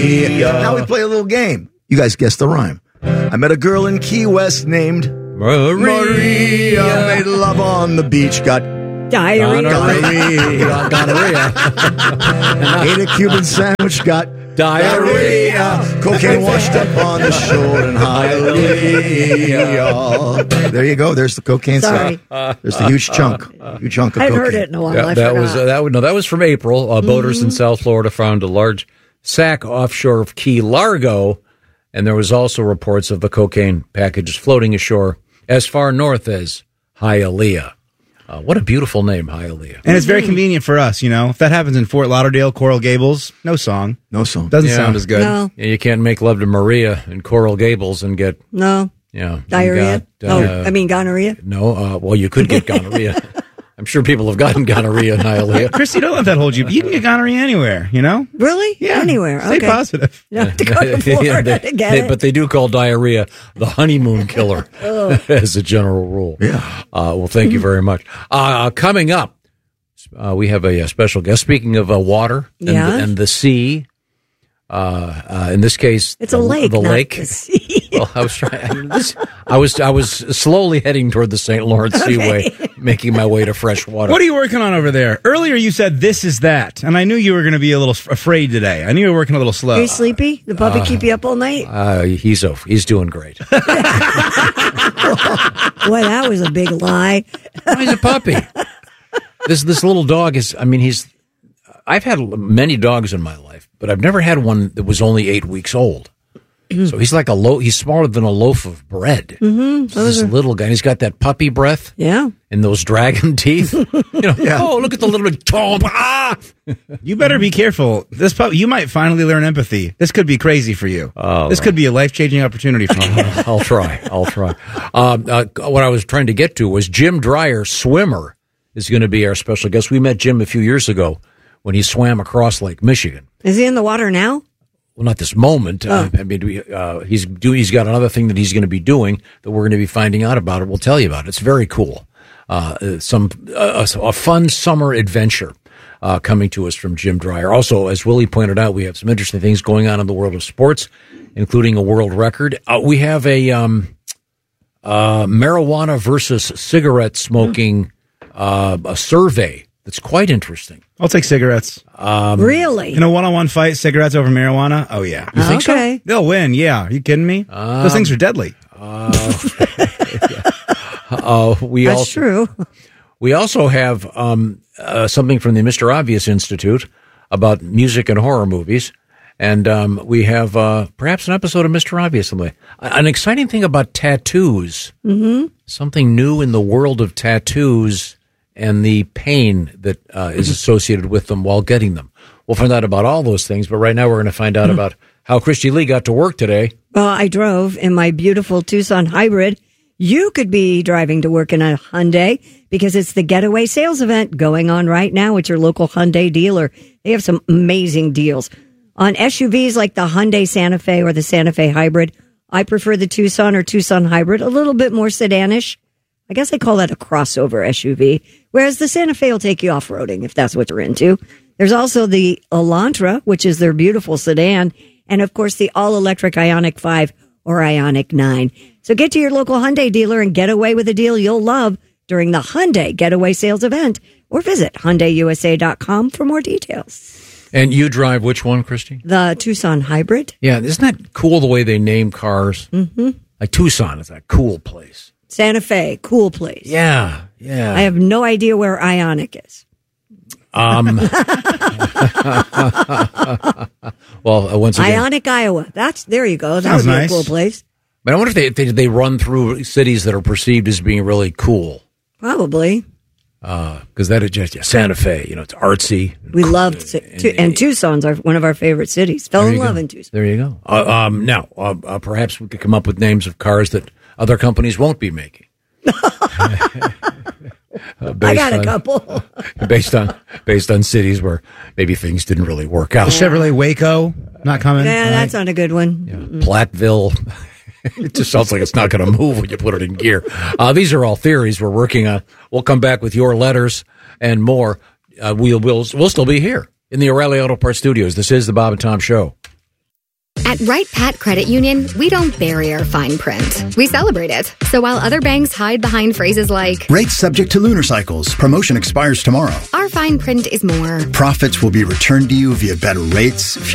Now we play a little game. You guys guess the rhyme. I met a girl in Key West named Maria. Made love on the beach. Got Diarrhea. Gonorrhea. Ate a Cuban sandwich. Got diarrhea. Cocaine washed up on the shore in Hialeah. There you go. There's the cocaine. Sorry. There's the huge chunk. Huge chunk of I cocaine. haven't heard it in a while. I that forgot. was from April. Boaters in South Florida found a large sack offshore of Key Largo, and there was also reports of the cocaine packages floating ashore as far north as Hialeah. What a beautiful name, Hialeah. And it's very convenient for us, you know. If that happens in Fort Lauderdale, Coral Gables, no song. No song. Doesn't sound as good. No. Yeah, you can't make love to Maria in Coral Gables and get Diarrhea. Gonorrhea. No, well, you could get gonorrhea. I'm sure people have gotten gonorrhea in Hialeah. Christy, don't let that hold you. You can get gonorrhea anywhere, you know? Really? Yeah. Anywhere. Stay Okay. positive. You have to go to Florida to get it. But they do call diarrhea the honeymoon killer as a general rule. Yeah. Well, thank you very much. Coming up, we have a special guest. Speaking of water and the sea, in this case, It's a lake, The not lake. the sea. Well, I was trying. I was slowly heading toward the St. Lawrence Seaway, making my way to fresh water. What are you working on over there? Earlier you said this is that, and I knew you were going to be a little afraid today. I knew you were working a little slow. Are you sleepy? The puppy keep you up all night? He's doing great. Boy, that was a big lie. He's a puppy. This little dog is. I mean, I've had many dogs in my life, but I've never had one that was only 8 weeks old. So he's like he's smaller than a loaf of bread. Mm-hmm. This little guy. And he's got that puppy breath. Yeah. And those dragon teeth. Oh, look at the little dog. You better be careful. This puppy, you might finally learn empathy. This could be crazy for you. This could be a life-changing opportunity for you. I'll try. What I was trying to get to was Jim Dreyer, swimmer, is going to be our special guest. We met Jim a few years ago when he swam across Lake Michigan. Is he in the water now? Well, not this moment. I mean, he's got another thing that he's going to be doing that we're going to be finding out about. We'll tell you about it. It's very cool. A fun summer adventure coming to us from Jim Dreyer. Also, as Willie pointed out, we have some interesting things going on in the world of sports, including a world record. We have a marijuana versus cigarette smoking a survey that's quite interesting. I'll take cigarettes. Really? In a one-on-one fight, cigarettes over marijuana? Oh, yeah. You think so? They'll win, yeah. Are you kidding me? Those things are deadly. That's true. We also have something from the Mr. Obvious Institute about music and horror movies. And we have perhaps an episode of Mr. Obvious. An exciting thing about tattoos. Mm-hmm. Something new in the world of tattoos and the pain that is associated with them while getting them. We'll find out about all those things, but right now we're going to find out about how Christy Lee got to work today. Well, I drove in my beautiful Tucson Hybrid. You could be driving to work in a Hyundai because it's the Getaway Sales Event going on right now at your local Hyundai dealer. They have some amazing deals on SUVs like the Hyundai Santa Fe or the Santa Fe Hybrid. I prefer the Tucson or Tucson Hybrid, a little bit more sedanish. I guess I call that a crossover SUV, whereas the Santa Fe will take you off-roading if that's what you're into. There's also the Elantra, which is their beautiful sedan, and of course the all-electric Ioniq 5 or Ioniq 9. So get to your local Hyundai dealer and get away with a deal you'll love during the Hyundai Getaway Sales Event, or visit HyundaiUSA.com for more details. And you drive which one, Christy? The Tucson Hybrid. Yeah, isn't that cool the way they name cars? Mm-hmm. Like Tucson is a cool place. Santa Fe, cool place. Yeah. I have no idea where Ioniq is. Well, once again, Ioniq, Iowa. There you go. That Sounds would be nice. a cool place. but I wonder if they run through cities that are perceived as being really cool. Probably. Because that is just Santa Fe. It's artsy. We loved and Tucson's one of our favorite cities. Fell in love in Tucson. There you go. Now, perhaps we could come up with names of cars that other companies won't be making. I got a couple. based on cities where maybe things didn't really work out. Chevrolet Waco, not coming. Yeah, right? that's not a good one. Yeah. Platteville. It just sounds like it's not going to move when you put it in gear. These are all theories we're working on. We'll come back with your letters and more. We'll still be here in the O'Reilly Auto Parts Studios. This is the Bob and Tom Show. At Wright Pat Credit Union, we don't bury our fine print. We celebrate it. So while other banks hide behind phrases like, rates subject to lunar cycles. Promotion expires tomorrow. our fine print is more. Profits will be returned to you via better rates,